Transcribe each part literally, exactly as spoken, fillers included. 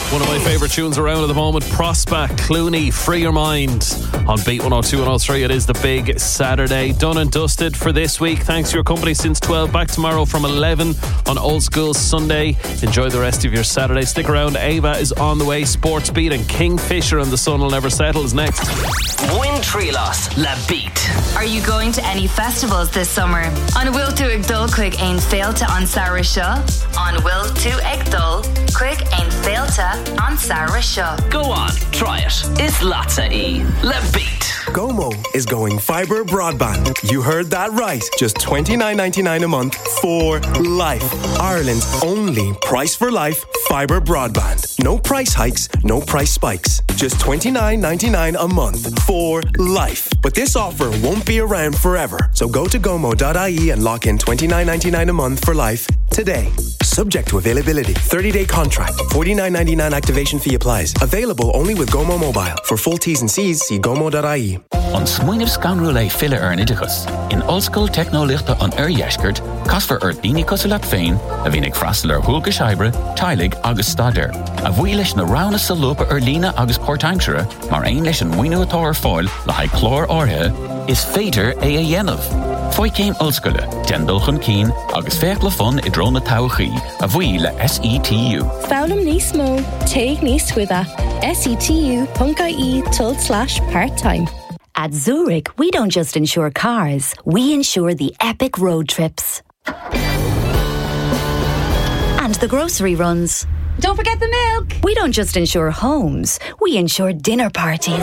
One of my favourite tunes around at the moment, Prospect, Clooney, Free Your Mind on Beat one oh two and oh three. It is the big Saturday. Done and dusted for this week. Thanks for your company since twelve. Back tomorrow from eleven on Old School Sunday. Enjoy the rest of your Saturday. Stick around. Ava is on the way. Sports Beat and Kingfisher and the Sun Will Never Settle is next. Win Trilos, La Beat. Are you going to any festivals this summer? On Will to Agdol Quick Ain Failta on Sarah Shaw. On Will to Agdol Quick Ain Failta on Sarah Shaw. Go on, try it. It's Latza E. La Beat. Gomo is going fibre broadband. You heard that right. Just twenty-nine ninety-nine a month for life. Ireland's only price for life fibre broadband. No price hikes, no price spikes. Just twenty-nine ninety-nine a month for life. But this offer won't be around forever. So go to gomo dot I E and lock in twenty-nine ninety-nine a month for life today. Subject to availability. thirty-day contract. forty-nine ninety-nine activation fee applies. Available only with Gomo Mobile. For full T's and C's, see gomo dot I E. On smuoineh scanrúla fille ar an idachas. In Oldschool Technolichta an Ur Yeshkert, Casper Ur Dini Kusulat Fein, a Vinig Frassler Hulga Scheibre, Teilig Agus Stader. A Wheelish na Rauna Salupa Ur Lina Agus Portankshire, Mar Einlish and Wino Tor Foil, La High Chlor Orhe, is Fader A A Yenov. Foi came Oldschool, Dendulchun Keen, Agus Fekla Fun Idrona Tauchi, a Wheela S E T U. Foulum Nismo, Take Niswitha, S E T U, Punkai Tult slash part time. At Zurich, we don't just insure cars, we insure the epic road trips. And the grocery runs. Don't forget the milk. We don't just insure homes, we insure dinner parties.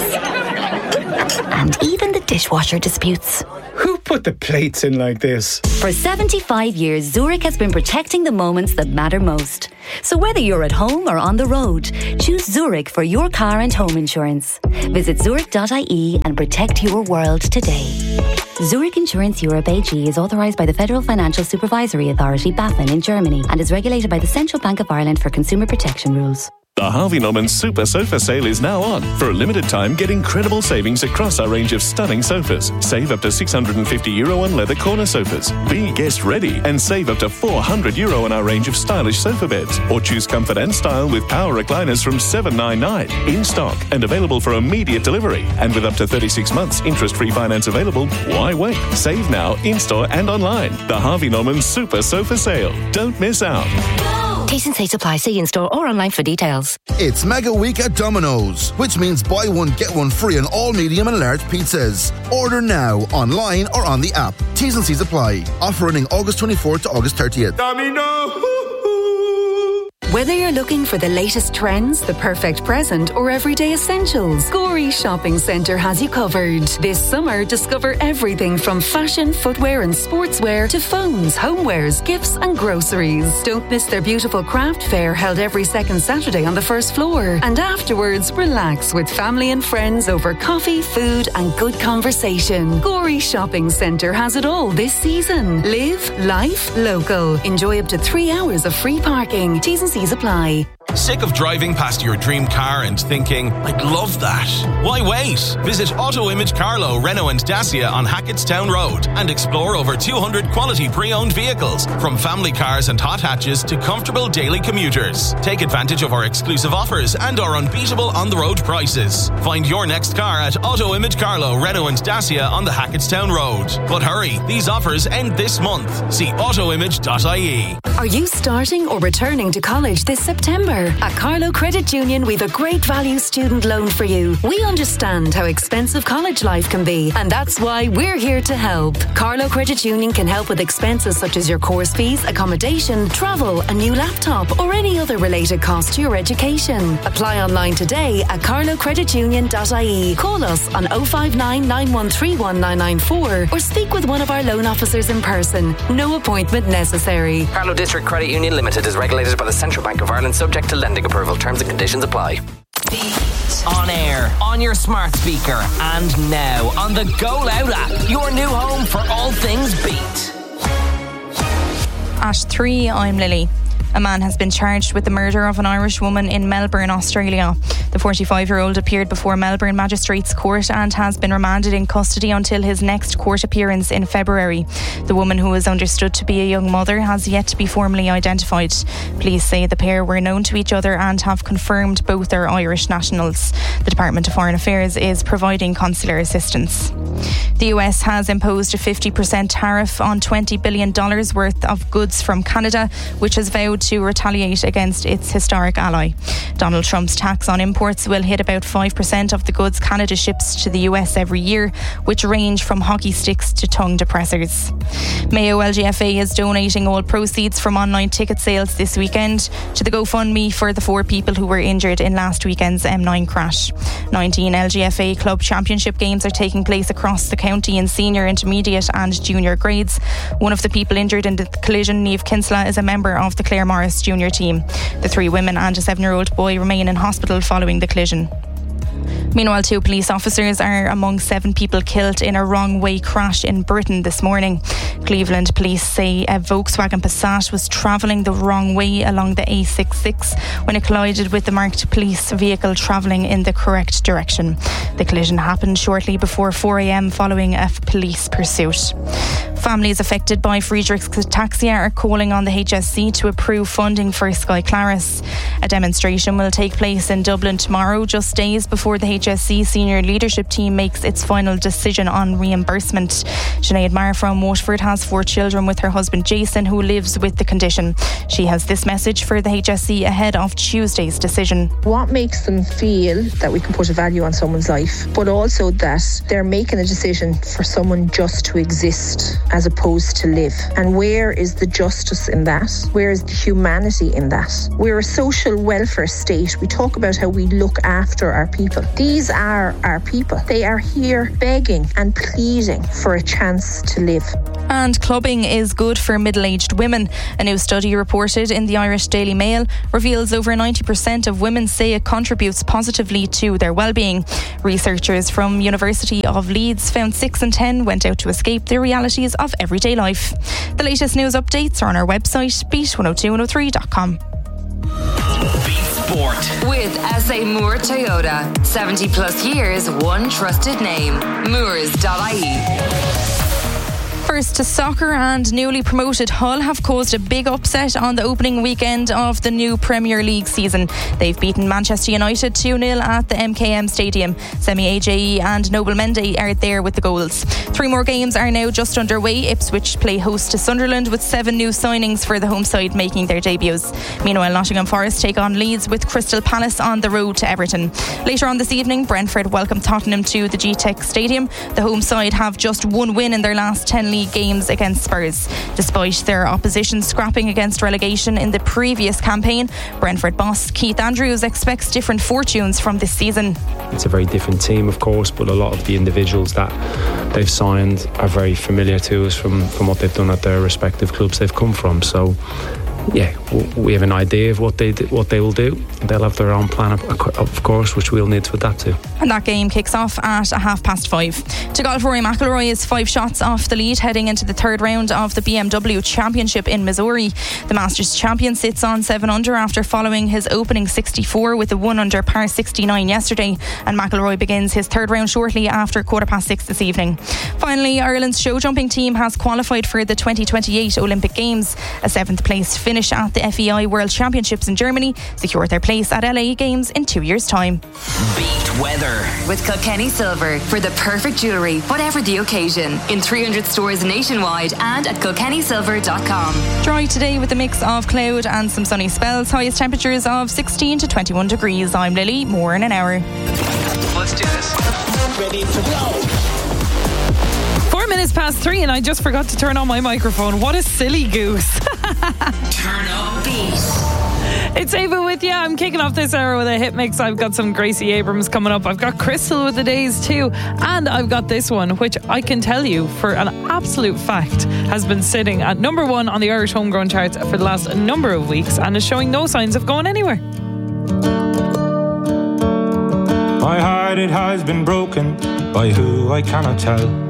And even the dishwasher disputes. Who put the plates in like this? For seventy-five years, Zurich has been protecting the moments that matter most. So whether you're at home or on the road, choose Zurich for your car and home insurance. Visit zurich dot I E and protect your world today. Zurich Insurance Europe A G is authorised by the Federal Financial Supervisory Authority, BaFin, in Germany and is regulated by the Central Bank of Ireland for consumer protection rules. The Harvey Norman Super Sofa Sale is now on. For a limited time, get incredible savings across our range of stunning sofas. Save up to six hundred fifty euro on leather corner sofas. Be guest ready and save up to four hundred euro on our range of stylish sofa beds. Or choose comfort and style with power recliners from seven ninety-nine. In stock and available for immediate delivery. And with up to thirty-six months interest-free finance available, why wait? Save now, in-store and online. The Harvey Norman Super Sofa Sale. Don't miss out. T's and C's apply. See in-store or online for details. It's Mega Week at Domino's, which means buy one, get one free on all medium and large pizzas. Order now, online or on the app. T's and C's apply. Offer running August twenty-fourth to August thirtieth. Domino! Whether you're looking for the latest trends, the perfect present, or everyday essentials, Gorey Shopping Centre has you covered. This summer, discover everything from fashion, footwear and sportswear to phones, homewares, gifts and groceries. Don't miss their beautiful craft fair held every second Saturday on the first floor. And afterwards, relax with family and friends over coffee, food and good conversation. Gorey Shopping Centre has it all this season. Live life local. Enjoy up to three hours of free parking. T's and C's apply. Sick of driving past your dream car and thinking, I'd love that? Why wait? Visit Auto Image Carlow, Renault and Dacia on Hackettstown Road and explore over two hundred quality pre-owned vehicles, from family cars and hot hatches to comfortable daily commuters. Take advantage of our exclusive offers and our unbeatable on-the-road prices. Find your next car at Auto Image Carlow, Renault and Dacia on the Hackettstown Road. But hurry, these offers end this month. See auto image dot I E. Are you starting or returning to college this September? At Carlow Credit Union, we've a great value student loan for you. We understand how expensive college life can be, and that's why we're here to help. Carlow Credit Union can help with expenses such as your course fees, accommodation, travel, a new laptop, or any other related cost to your education. Apply online today at carlow credit union dot I E. Call us on oh five nine, nine one three one, nine nine four or speak with one of our loan officers in person. No appointment necessary. Carlow District Credit Union Limited is regulated by the Central Bank of Ireland, subject to lending approval. Terms and conditions apply. On air, on your smart speaker, and now on the Go Loud app, your new home for all things Beat. At three, I'm Lily. A man has been charged with the murder of an Irish woman in Melbourne, Australia. The forty-five-year-old appeared before Melbourne Magistrates Court and has been remanded in custody until his next court appearance in February. The woman, who is understood to be a young mother, has yet to be formally identified. Police say the pair were known to each other and have confirmed both are Irish nationals. The Department of Foreign Affairs is providing consular assistance. The U S has imposed a fifty percent tariff on twenty billion dollars worth of goods from Canada, which has vowed to retaliate against its historic ally. Donald Trump's tax on imports will hit about five percent of the goods Canada ships to the U S every year, which range from hockey sticks to tongue depressors. Mayo L G F A is donating all proceeds from online ticket sales this weekend to the GoFundMe for the four people who were injured in last weekend's M nine crash. nineteen L G F A club championship games are taking place across the county in senior, intermediate and junior grades. One of the people injured in the collision, Niamh Kinsella, is a member of the Clare Morris junior team. The three women and a seven-year-old boy remain in hospital following the collision. Meanwhile, two police officers are among seven people killed in a wrong-way crash in Britain this morning. Cleveland police say a Volkswagen Passat was travelling the wrong way along the A sixty-six when it collided with the marked police vehicle travelling in the correct direction. The collision happened shortly before four a.m. following a police pursuit. Families affected by Friedrich's ataxia are calling on the H S C to approve funding for Sky Claris. A demonstration will take place in Dublin tomorrow, just days before the H S C senior leadership team makes its final decision on reimbursement. Sinead Marr from Waterford has four children with her husband Jason, who lives with the condition. She has this message for the H S C ahead of Tuesday's decision. What makes them feel that we can put a value on someone's life, but also that they're making a decision for someone just to exist as opposed to live? And where is the justice in that? Where is the humanity in that? We're a social welfare state. We talk about how we look after our people. These are our people. They are here begging and pleading for a chance to live. And clubbing is good for middle-aged women. A new study reported in the Irish Daily Mail reveals over ninety percent of women say it contributes positively to their well-being. Researchers from University of Leeds found six in ten went out to escape the realities of everyday life. The latest news updates are on our website, beat one oh two one oh three dot com. Sport. With S A Moore Toyota. seventy plus years, one trusted name. Moores dot I E. First to soccer, and newly promoted Hull have caused a big upset on the opening weekend of the new Premier League season. They've beaten Manchester United two nil at the M K M Stadium. Semi A J E and Noble Mendy are there with the goals. Three more games are now just underway. Ipswich play host to Sunderland, with seven new signings for the home side making their debuts. Meanwhile, Nottingham Forest take on Leeds, with Crystal Palace on the road to Everton. Later on this evening, Brentford welcome Tottenham to the G Tech Stadium. The home side have just one win in their last ten league games against Spurs. Despite their opposition scrapping against relegation in the previous campaign, Brentford boss Keith Andrews expects different fortunes from this season. It's a very different team, of course, but a lot of the individuals that they've signed are very familiar to us from, from what they've done at their respective clubs they've come from. So yeah, we have an idea of what they what they will do. They'll have their own plan, of course, which we'll need to adapt to. And that game kicks off at a half past five. To golf, Rory McIlroy is five shots off the lead heading into the third round of the B M W Championship in Missouri. The Masters champion sits on seven under after following his opening sixty-four with a one under par sixty-nine yesterday, and McIlroy begins his third round shortly after quarter past six this evening. Finally, Ireland's show jumping team has qualified for the twenty twenty-eight Olympic Games. A seventh place finish at the F E I World Championships in Germany secured their place at L A Games in two years' time. Beat weather with Kilkenny Silver for the perfect jewellery, whatever the occasion, in three hundred stores nationwide and at kilkenny silver dot com. Dry today with a mix of cloud and some sunny spells. Highest temperatures of sixteen to twenty-one degrees. I'm Lily. More in an hour. Let's do this. Ready to go. Four minutes past three, and I just forgot to turn on my microphone. What a silly goose. Turn up beat. It's Ava with you. I'm kicking off this hour with a hit mix. I've got some Gracie Abrams coming up. I've got Crystal with the Days too. And I've got this one, which I can tell you for an absolute fact has been sitting at number one on the Irish Homegrown charts for the last number of weeks and is showing no signs of going anywhere. My heart, it has been broken by who I cannot tell.